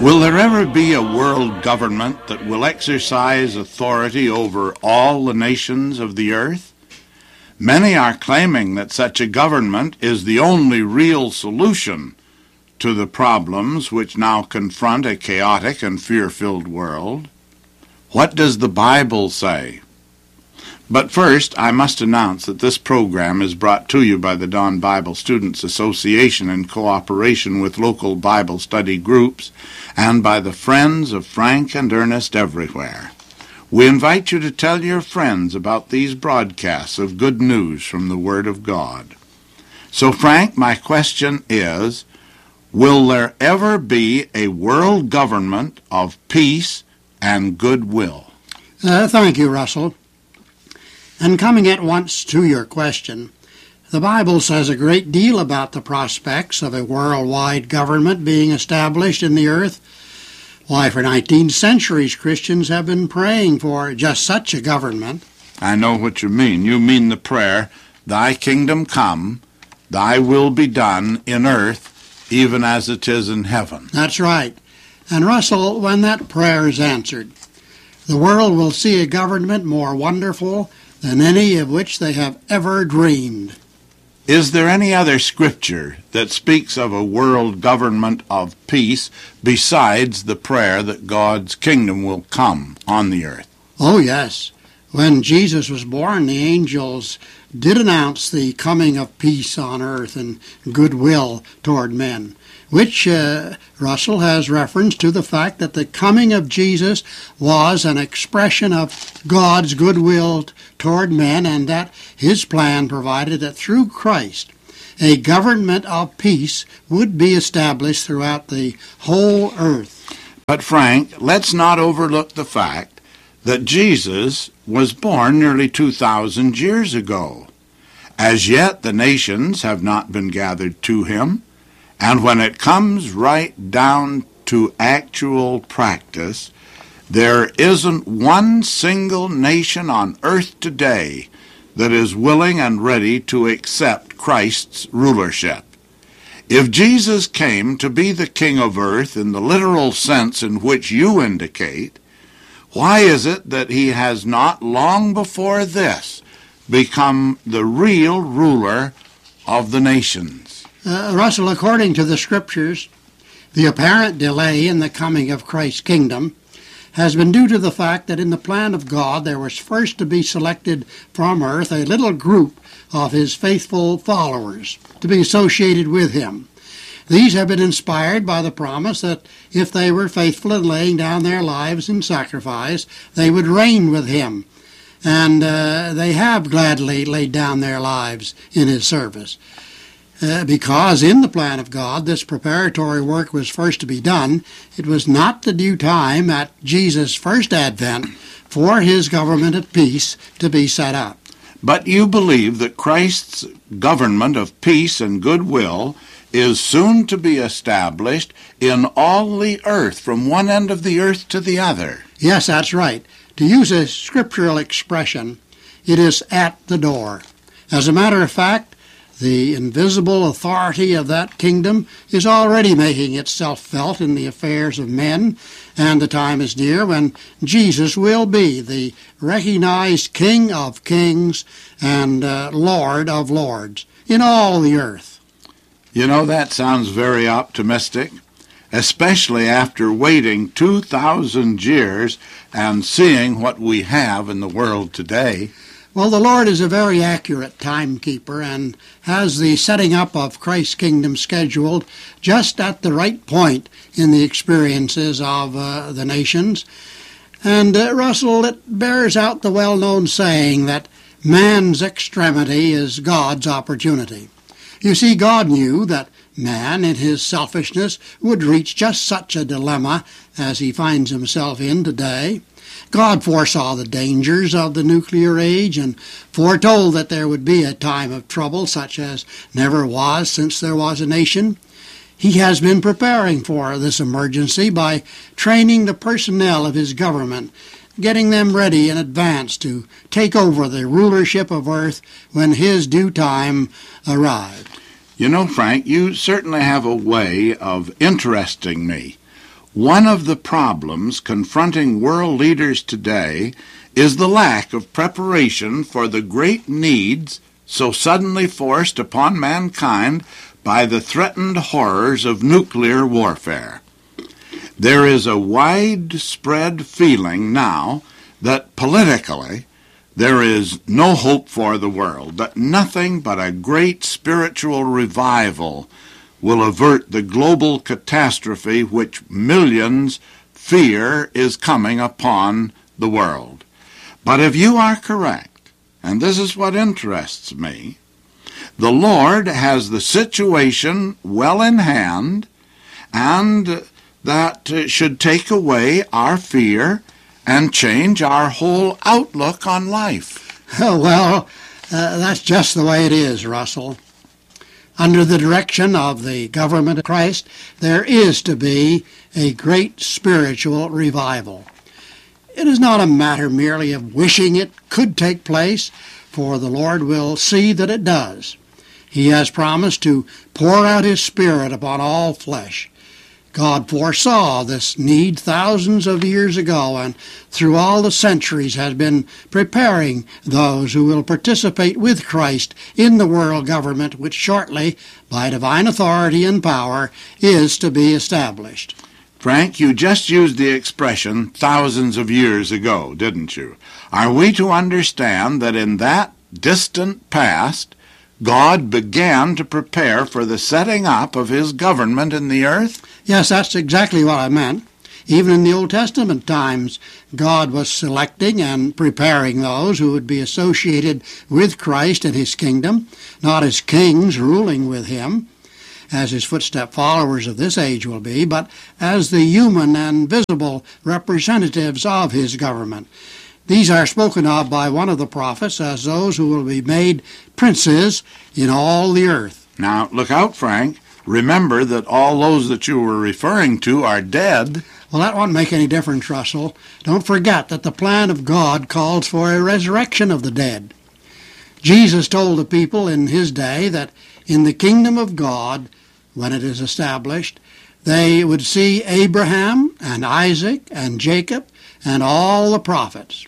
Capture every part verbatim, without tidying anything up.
Will there ever be a world government that will exercise authority over all the nations of the earth? Many are claiming that such a government is the only real solution to the problems which now confront a chaotic and fear-filled world. What does the Bible say? But first, I must announce that this program is brought to you by the Dawn Bible Students Association in cooperation with local Bible study groups and by the friends of Frank and Ernest everywhere. We invite you to tell your friends about these broadcasts of good news from the Word of God. So, Frank, my question is, will there ever be a world government of peace and goodwill? Uh, thank you, Russell. And coming at once to your question, the Bible says a great deal about the prospects of a worldwide government being established in the earth. Why, for nineteen centuries, Christians have been praying for just such a government. I know what you mean. You mean the prayer, "Thy kingdom come, thy will be done in earth, even as it is in heaven." That's right. And Russell, when that prayer is answered, the world will see a government more wonderful than any of which they have ever dreamed. Is there any other scripture that speaks of a world government of peace besides the prayer that God's kingdom will come on the earth? Oh, yes. When Jesus was born, the angels did announce the coming of peace on earth and goodwill toward men, which, uh, Russell, has reference to the fact that the coming of Jesus was an expression of God's goodwill toward men, and that his plan provided that through Christ a government of peace would be established throughout the whole earth. But, Frank, let's not overlook the fact that Jesus was born nearly two thousand years ago. As yet, the nations have not been gathered to him. And when it comes right down to actual practice, there isn't one single nation on earth today that is willing and ready to accept Christ's rulership. If Jesus came to be the king of earth in the literal sense in which you indicate, why is it that he has not long before this become the real ruler of the nations? Uh, Russell, according to the Scriptures, the apparent delay in the coming of Christ's kingdom has been due to the fact that in the plan of God there was first to be selected from earth a little group of his faithful followers to be associated with him. These have been inspired by the promise that if they were faithful in laying down their lives in sacrifice, they would reign with him. And uh, they have gladly laid down their lives in his service. Uh, because in the plan of God this preparatory work was first to be done, it was not the due time at Jesus' first advent for his government of peace to be set up. But you believe that Christ's government of peace and goodwill is soon to be established in all the earth, from one end of the earth to the other. Yes, that's right. To use a scriptural expression, it is at the door. As a matter of fact, the invisible authority of that kingdom is already making itself felt in the affairs of men, and the time is near when Jesus will be the recognized King of kings and uh, Lord of lords in all the earth. You know, that sounds very optimistic, especially after waiting two thousand years and seeing what we have in the world today. Well, the Lord is a very accurate timekeeper and has the setting up of Christ's kingdom scheduled just at the right point in the experiences of uh, the nations. And, uh, Russell, it bears out the well-known saying that man's extremity is God's opportunity. You see, God knew that man, in his selfishness, would reach just such a dilemma as he finds himself in today. God foresaw the dangers of the nuclear age and foretold that there would be a time of trouble such as never was since there was a nation. He has been preparing for this emergency by training the personnel of his government, getting them ready in advance to take over the rulership of earth when his due time arrived. You know, Frank, you certainly have a way of interesting me. One of the problems confronting world leaders today is the lack of preparation for the great needs so suddenly forced upon mankind by the threatened horrors of nuclear warfare. There is a widespread feeling now that politically there is no hope for the world, that nothing but a great spiritual revival will avert the global catastrophe which millions fear is coming upon the world. But if you are correct, and this is what interests me, the Lord has the situation well in hand, and that should take away our fear and change our whole outlook on life. Well, uh, that's just the way it is, Russell. Under the direction of the government of Christ, there is to be a great spiritual revival. It is not a matter merely of wishing it could take place, for the Lord will see that it does. He has promised to pour out His Spirit upon all flesh. God foresaw this need thousands of years ago, and through all the centuries has been preparing those who will participate with Christ in the world government, which shortly, by divine authority and power, is to be established. Frank, you just used the expression thousands of years ago, didn't you? Are we to understand that in that distant past, God began to prepare for the setting up of His government in the earth? Yes, that's exactly what I meant. Even in the Old Testament times, God was selecting and preparing those who would be associated with Christ and His kingdom, not as kings ruling with Him, as His footstep followers of this age will be, but as the human and visible representatives of His government. These are spoken of by one of the prophets as those who will be made princes in all the earth. Now, look out, Frank. Remember that all those that you were referring to are dead. Well, that won't make any difference, Russell. Don't forget that the plan of God calls for a resurrection of the dead. Jesus told the people in His day that in the kingdom of God, when it is established, they would see Abraham and Isaac and Jacob and all the prophets.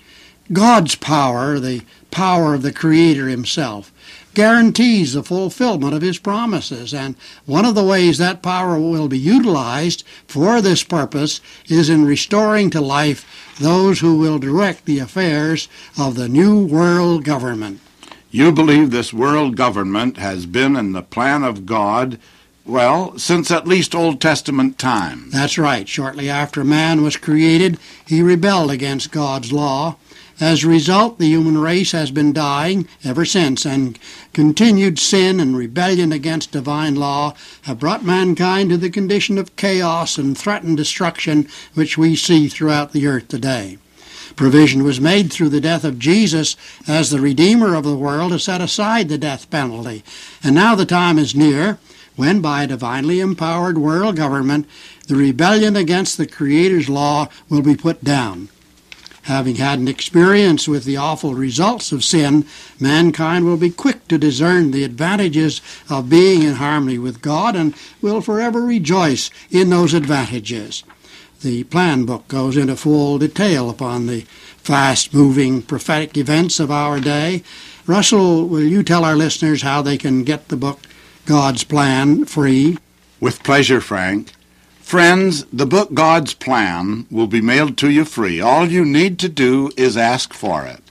God's power, the power of the Creator Himself, guarantees the fulfillment of His promises, and one of the ways that power will be utilized for this purpose is in restoring to life those who will direct the affairs of the new world government. You believe this world government has been in the plan of God, well, since at least Old Testament times. That's right. Shortly after man was created, he rebelled against God's law. As a result, the human race has been dying ever since, and continued sin and rebellion against divine law have brought mankind to the condition of chaos and threatened destruction which we see throughout the earth today. Provision was made through the death of Jesus as the Redeemer of the world to set aside the death penalty, and now the time is near when, by a divinely empowered world government, the rebellion against the Creator's law will be put down. Having had an experience with the awful results of sin, mankind will be quick to discern the advantages of being in harmony with God and will forever rejoice in those advantages. The plan book goes into full detail upon the fast-moving prophetic events of our day. Russell, will you tell our listeners how they can get the book God's Plan free? With pleasure, Frank. Friends, the book God's Plan will be mailed to you free. All you need to do is ask for it.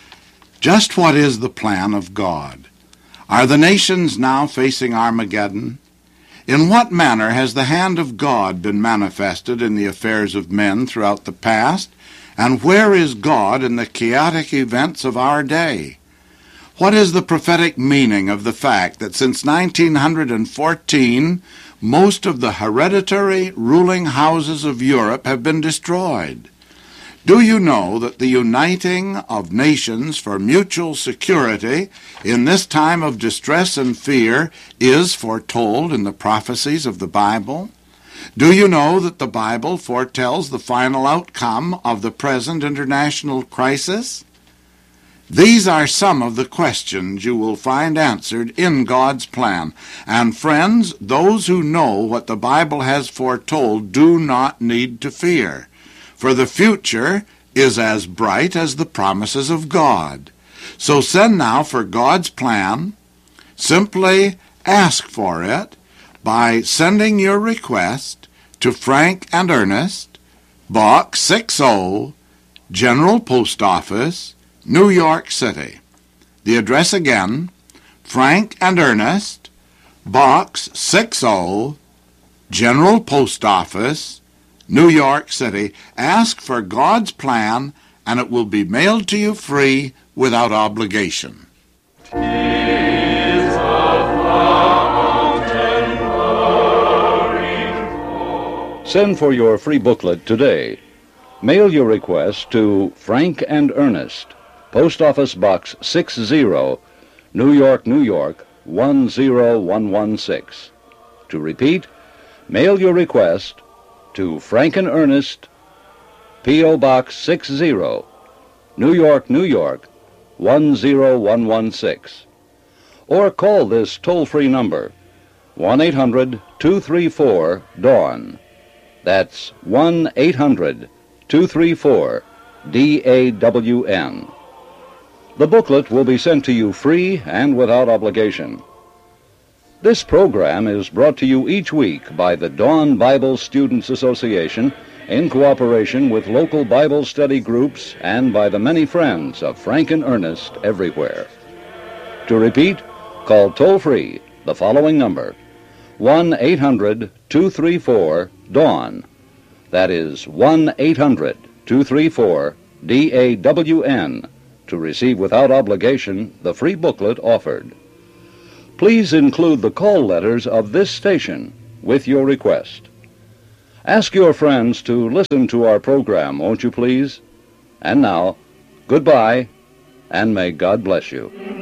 Just what is the plan of God? Are the nations now facing Armageddon? In what manner has the hand of God been manifested in the affairs of men throughout the past? And where is God in the chaotic events of our day? What is the prophetic meaning of the fact that since nineteen fourteen, most of the hereditary ruling houses of Europe have been destroyed? Do you know that the uniting of nations for mutual security in this time of distress and fear is foretold in the prophecies of the Bible? Do you know that the Bible foretells the final outcome of the present international crisis? These are some of the questions you will find answered in God's plan. And friends, those who know what the Bible has foretold do not need to fear, for the future is as bright as the promises of God. So send now for God's plan. Simply ask for it by sending your request to Frank and Ernest, Box sixty, General Post Office, New York City. The address again, Frank and Ernest, Box sixty, General Post Office, New York City. Ask for God's plan, and it will be mailed to you free without obligation. Send for your free booklet today. Mail your request to Frank and Ernest, Post Office Box sixty, New York, New York, one zero one one six. To repeat, mail your request to Frank and Ernest, P O Box sixty, New York, New York, one zero one one six. Or call this toll-free number, one eight hundred two three four DAWN. That's one eight hundred two three four D A W N. The booklet will be sent to you free and without obligation. This program is brought to you each week by the Dawn Bible Students Association in cooperation with local Bible study groups and by the many friends of Frank and Ernest everywhere. To repeat, call toll-free the following number, one eight hundred two three four DAWN. That is one eight hundred two three four D A W N to receive without obligation the free booklet offered. Please include the call letters of this station with your request. Ask your friends to listen to our program, won't you please? And now, goodbye, and may God bless you.